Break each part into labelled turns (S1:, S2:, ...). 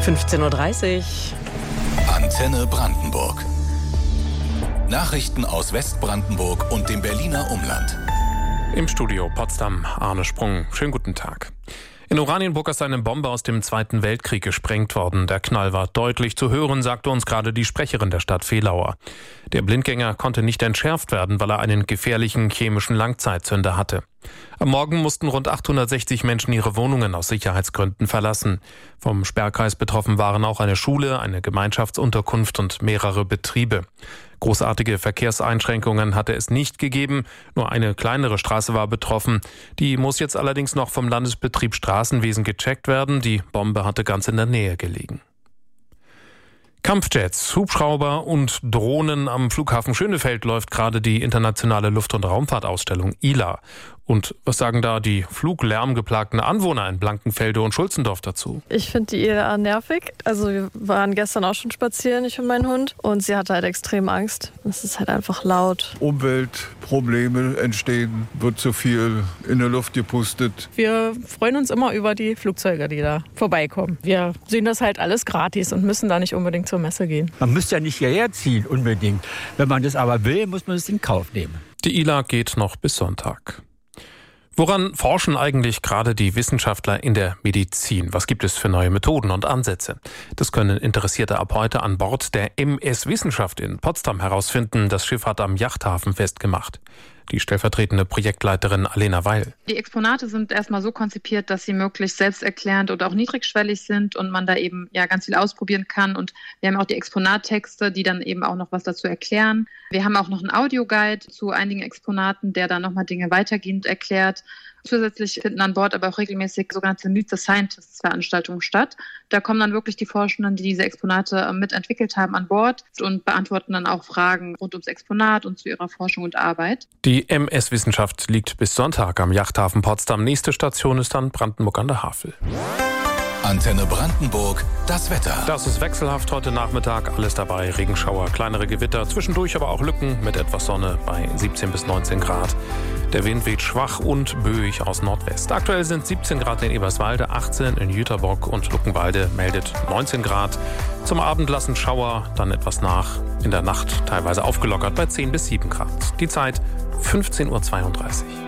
S1: 15:30 Uhr.
S2: Antenne Brandenburg. Nachrichten aus Westbrandenburg und dem Berliner Umland.
S3: Im Studio Potsdam, Arne Sprung. Schönen guten Tag. In Oranienburg ist eine Bombe aus dem Zweiten Weltkrieg gesprengt worden. Der Knall war deutlich zu hören, sagte uns gerade die Sprecherin der Stadt Vehlauer. Der Blindgänger konnte nicht entschärft werden, weil er einen gefährlichen chemischen Langzeitzünder hatte. Am Morgen mussten rund 860 Menschen ihre Wohnungen aus Sicherheitsgründen verlassen. Vom Sperrkreis betroffen waren auch eine Schule, eine Gemeinschaftsunterkunft und mehrere Betriebe. Großartige Verkehrseinschränkungen hatte es nicht gegeben, nur eine kleinere Straße war betroffen. Die muss jetzt allerdings noch vom Landesbetrieb Straßenwesen gecheckt werden. Die Bombe hatte ganz in der Nähe gelegen. Kampfjets, Hubschrauber und Drohnen am Flughafen Schönefeld läuft gerade die internationale Luft- und Raumfahrtausstellung ILA. Und was sagen da die fluglärmgeplagten Anwohner in Blankenfelde und Schulzendorf dazu?
S4: Ich finde die ILA nervig. Also wir waren gestern auch schon spazieren, ich und mein Hund. Und sie hatte halt extrem Angst. Es ist halt einfach laut.
S5: Umweltprobleme entstehen, wird zu viel in der Luft gepustet.
S6: Wir freuen uns immer über die Flugzeuge, die da vorbeikommen. Wir sehen das halt alles gratis und müssen da nicht unbedingt zur Messe gehen.
S7: Man muss ja nicht hierher ziehen unbedingt. Wenn man das aber will, muss man es in Kauf nehmen.
S3: Die ILA geht noch bis Sonntag. Woran forschen eigentlich gerade die Wissenschaftler in der Medizin? Was gibt es für neue Methoden und Ansätze? Das können Interessierte ab heute an Bord der MS Wissenschaft in Potsdam herausfinden. Das Schiff hat am Yachthafen festgemacht. Die stellvertretende Projektleiterin Alena Weil.
S8: Die Exponate sind erstmal so konzipiert, dass sie möglichst selbsterklärend oder auch niedrigschwellig sind und man da eben ganz viel ausprobieren kann. Und wir haben auch die Exponattexte, die dann eben auch noch was dazu erklären. Wir haben auch noch einen Audioguide zu einigen Exponaten, der dann nochmal Dinge weitergehend erklärt. Zusätzlich finden an Bord aber auch regelmäßig sogenannte Meet the Scientists Veranstaltungen statt. Da kommen dann wirklich die Forschenden, die diese Exponate mitentwickelt haben, an Bord und beantworten dann auch Fragen rund ums Exponat und zu ihrer Forschung und Arbeit.
S3: Die MS Wissenschaft liegt bis Sonntag am Yachthafen Potsdam. Nächste Station ist dann Brandenburg an der Havel.
S2: Antenne Brandenburg, das Wetter.
S3: Das ist wechselhaft heute Nachmittag. Alles dabei, Regenschauer, kleinere Gewitter, zwischendurch aber auch Lücken mit etwas Sonne bei 17 bis 19 Grad. Der Wind weht schwach und böig aus Nordwest. Aktuell sind 17 Grad in Eberswalde, 18 in Jüterbock und Luckenwalde meldet 19 Grad. Zum Abend lassen Schauer dann etwas nach. In der Nacht teilweise aufgelockert bei 10 bis 7 Grad. Die Zeit 15:32 Uhr.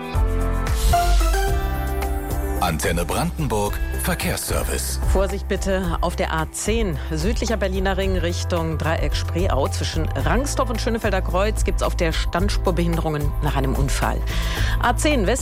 S2: Antenne Brandenburg, Verkehrsservice.
S1: Vorsicht bitte auf der A10, südlicher Berliner Ring Richtung Dreieck Spreeau. Zwischen Rangsdorf und Schönefelder Kreuz gibt es auf der Standspur Behinderungen nach einem Unfall. A10 West